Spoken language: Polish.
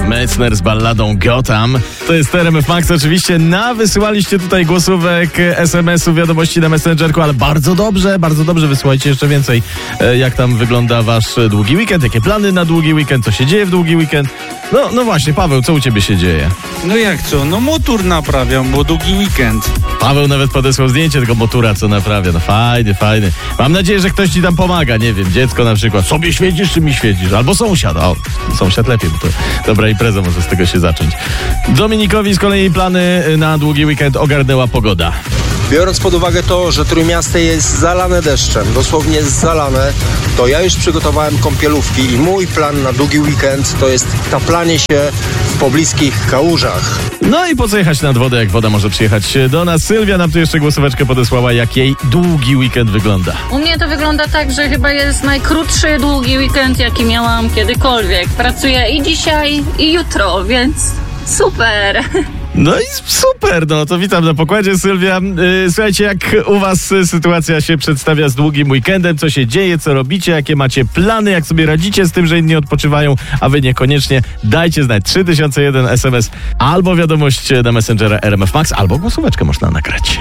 Metzner z balladą Gotham. To jest RMF Max. Oczywiście wysyłaliście tutaj głosówek, SMS-ów, wiadomości na Messengerku, ale bardzo dobrze wysyłajcie jeszcze więcej. Jak tam wygląda wasz długi weekend? Jakie plany na długi weekend? Co się dzieje w długi weekend? No właśnie, Paweł, co u ciebie się dzieje? No jak co? No motor naprawiam, bo długi weekend. Paweł nawet podesłał zdjęcie tego motura, co naprawia. No fajny. Mam nadzieję, że ktoś ci tam pomaga. Nie wiem, dziecko na przykład. Sobie świecisz, czy mi świecisz? Albo sąsiad. O, sąsiad lepiej, bo to dobra impreza może z tego się zacząć. Dominikowi z kolei plany na długi weekend ogarnęła pogoda. Biorąc pod uwagę to, że Trójmiasto jest zalane deszczem, dosłownie zalane, to ja już przygotowałem kąpielówki i mój plan na długi weekend to jest taplanie się w pobliskich kałużach. No i po co jechać nad wodę, jak woda może przyjechać do nas? Sylwia nam tu jeszcze głosóweczkę podesłała, jak jej długi weekend wygląda. U mnie to wygląda tak, że chyba jest najkrótszy długi weekend, jaki miałam kiedykolwiek. Pracuję i dzisiaj, i jutro, więc super. No i super, no to witam na pokładzie, Sylwia. Słuchajcie, jak u was sytuacja się przedstawia z długim weekendem, co się dzieje, co robicie, jakie macie plany, jak sobie radzicie z tym, że inni odpoczywają, a wy niekoniecznie, dajcie znać. 3001 SMS albo wiadomość na Messengera RMF Max, albo głosóweczkę można nagrać.